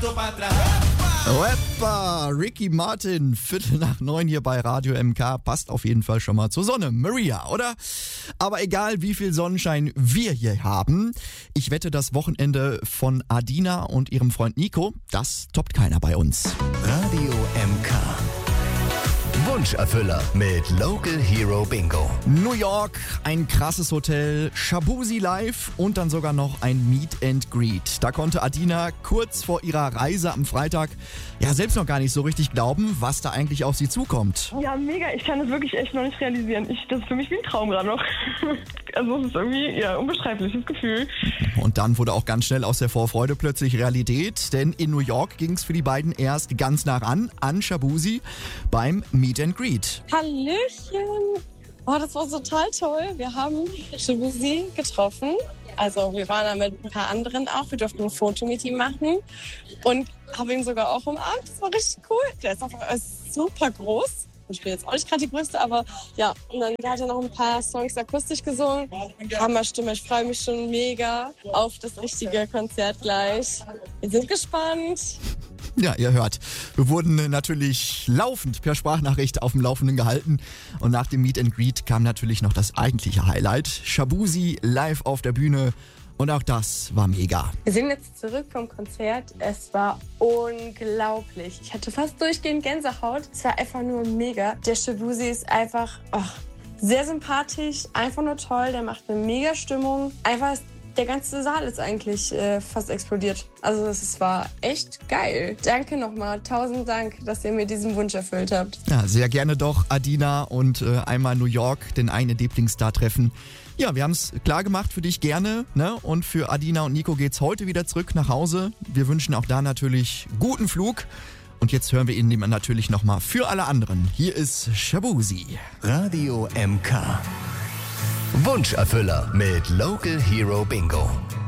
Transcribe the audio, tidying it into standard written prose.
Rapper Ricky Martin, 8:45 hier bei Radio MK, passt auf jeden Fall schon mal zur Sonne. Maria, oder? Aber egal, wie viel Sonnenschein wir hier haben, ich wette, das Wochenende von Adina und ihrem Freund Nico, das toppt keiner bei uns. Radio MK. Wunscherfüller mit Local Hero Bingo. New York, ein krasses Hotel, Shabuzi Live und dann sogar noch ein Meet and Greet. Da konnte Adina kurz vor ihrer Reise am Freitag ja selbst noch gar nicht so richtig glauben, was da eigentlich auf sie zukommt. Ja, mega. Ich kann das wirklich echt noch nicht realisieren. Das ist für mich wie ein Traum gerade noch. Also es ist irgendwie ja unbeschreibliches Gefühl. Und dann wurde auch ganz schnell aus der Vorfreude plötzlich Realität, denn in New York ging es für die beiden erst ganz nah ran, an Shabuzi, beim Meet and Greet. Hallöchen! Oh, das war total toll. Wir haben Shabuzi getroffen. Also wir waren da mit ein paar anderen auch. Wir durften ein Foto mit ihm machen und haben ihn sogar auch umarmt. Das war richtig cool. Der ist auch super groß. Ich bin jetzt auch nicht gerade die Größte, aber ja. Und dann hat er noch ein paar Songs akustisch gesungen. Hammerstimme. Ich freue mich schon mega auf das richtige Konzert gleich. Wir sind gespannt. Ja, ihr hört, wir wurden natürlich laufend per Sprachnachricht auf dem Laufenden gehalten. Und nach dem Meet and Greet kam natürlich noch das eigentliche Highlight. Shabuzi live auf der Bühne. Und auch das war mega. Wir sind jetzt zurück vom Konzert. Es war unglaublich. Ich hatte fast durchgehend Gänsehaut. Es war einfach nur mega. Der Shabuzi ist einfach sehr sympathisch, einfach nur toll. Der macht eine mega Stimmung. Einfach der ganze Saal ist eigentlich fast explodiert. Also es war echt geil. Danke nochmal. 1000 Dank, dass ihr mir diesen Wunsch erfüllt habt. Ja, sehr gerne doch, Adina, und einmal New York, den einen Lieblingsstar treffen. Ja, wir haben es klar gemacht für dich gerne, ne? Und für Adina und Nico geht's heute wieder zurück nach Hause. Wir wünschen auch da natürlich guten Flug. Und jetzt hören wir ihn natürlich nochmal für alle anderen. Hier ist Shabuzi. Radio MK. Wunscherfüller mit Local Hero Bingo.